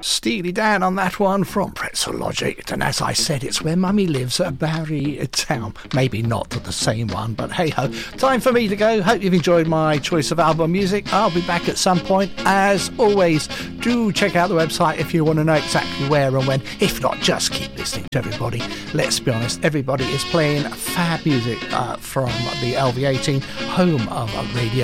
Steely Dan on that one from Pretzel Logic, and as I said, it's where Mummy lives at Barry Town. Maybe not the same one, but hey ho. Time for me to go. Hope you've enjoyed my choice of album music. I'll be back at some point. As always, do check out the website if you want to know exactly where and when. If not, just keep listening to everybody. Let's be honest, everybody is playing fab music from the LV18, home of radio.